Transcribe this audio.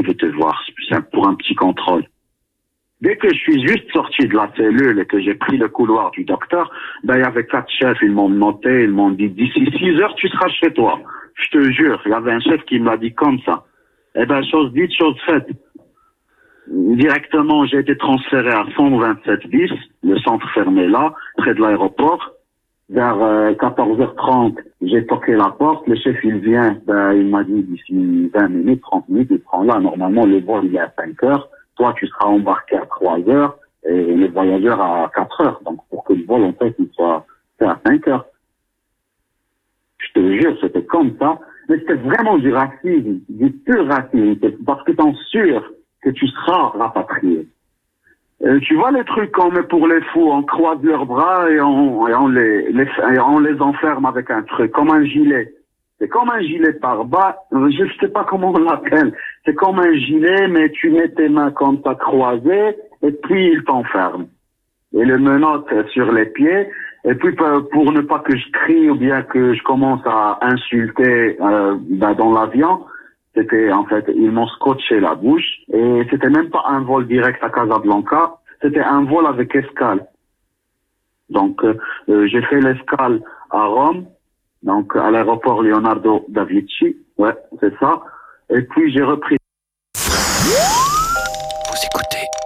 qui veut te voir. C'est pour un petit contrôle. Dès que je suis juste sorti de la cellule et que j'ai pris le couloir du docteur, ben, il y avait 4 chefs, ils m'ont noté, ils m'ont dit, d'ici 6 heures, tu seras chez toi. Je te jure, il y avait un chef qui me l'a dit comme ça. Eh ben, chose dite, chose faite. Directement, j'ai été transféré à 127 bis, le centre fermé là, près de l'aéroport. Vers 14h30, j'ai toqué la porte, le chef il vient, ben, il m'a dit d'ici 20 minutes, 30 minutes, il prend là. Normalement, le vol il est à 5 heures. Toi, tu seras embarqué à 3 heures et les voyageurs à 4 heures. Donc, pour que le vol, en fait, il soit fait à 5 heures. Je te jure, c'était comme ça. Mais c'était vraiment du racisme, du pur racisme. Parce que t'en sûr que tu seras rapatrié. Tu vois les trucs qu'on met pour les fous, on croise leurs bras et on les enferme avec un truc, comme un gilet. C'est comme un gilet par bas, je sais pas comment on l'appelle. C'est comme un gilet, mais tu mets tes mains comme ça croisées, et puis il t'enferme. Et le menotte sur les pieds, et puis pour ne pas que je crie ou bien que je commence à insulter dans l'avion, c'était en fait, ils m'ont scotché la bouche, et c'était même pas un vol direct à Casablanca, c'était un vol avec escale. Donc j'ai fait l'escale à Rome, donc à l'aéroport Leonardo da Vinci, ouais, c'est ça. Et puis j'ai repris. Vous écoutez